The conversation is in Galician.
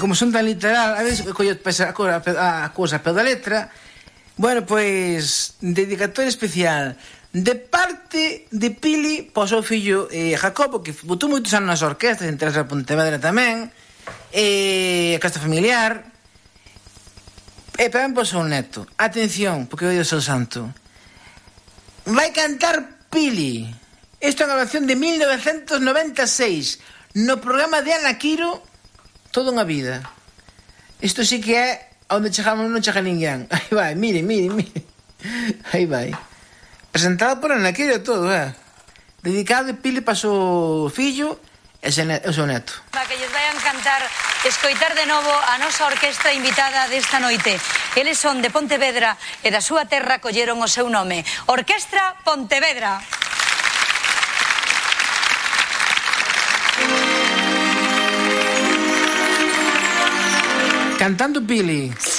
como son tan literal, a veces collo a cousa a pé da letra. Bueno, pois, dedicatoria especial de parte de Pili para o seu fillo Jacobo, que botou moitos anos nas orquestas, entre as de Pontevedra tamén, a orquesta familiar, e tamén para o seu neto. Atención, porque hoy é o seu santo. Vai cantar Pili. Isto é unha grabación de 1996 no programa de Ana Quiro, Toda unha vida. Isto sí que é onde chegamos, non chega ninguén. Aí vai, mire. Aí vai. Presentado por Ana Quiro todo, dedicado de Pili para o seu fillo e o seu neto. Para que lles vayan cantar, escoitar de novo a nosa orquestra invitada desta noite. Eles son de Pontevedra e da súa terra colleron o seu nome. Orquestra Pontevedra. Cantando Pili.